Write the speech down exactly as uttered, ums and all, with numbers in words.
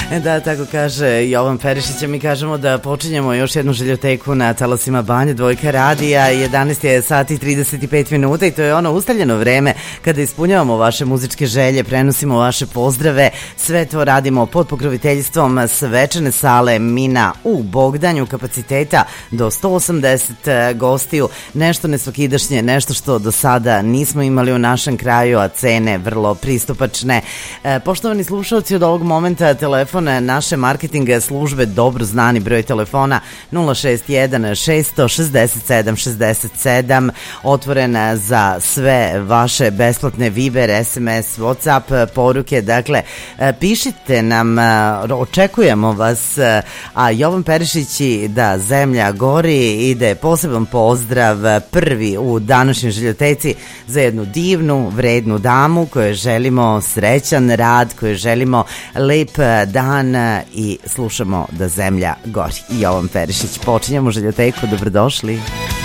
Da, tako kaže Jovan Perišić, mi kažemo da počinjemo još jednu željoteku na talasima Banje Dvojka radija. Jedanaest je sati trideset pet minuta i to je ono ustaljeno vreme kada ispunjavamo vaše muzičke želje, prenosimo vaše pozdrave. Sve to radimo pod pokroviteljstvom svečane sale Mina u Bogdanju, kapaciteta do sto osamdeset gostiju. Nešto nesvakidašnje, nešto što do sada nismo imali u našem kraju, a cene vrlo pristupačne. E, poštovani slušalci, od ovog momenta telefon naše marketing službe, dobro znani broj telefona nula šest jedan šest šest sedam šest sedam, otvoren za sve vaše besplatne Viber, es em es, WhatsApp poruke. Dakle, pišite nam, očekujemo vas. A Jovan Perišić i da zemlja gori ide poseban pozdrav prvi u današnjoj željoteci za jednu divnu, vrednu damu kojoj želimo srećan rad, kojoj želimo lep dan i slušamo da zemlja gori. Jovan Perišić, počinjemo željoteku, dobrodošli.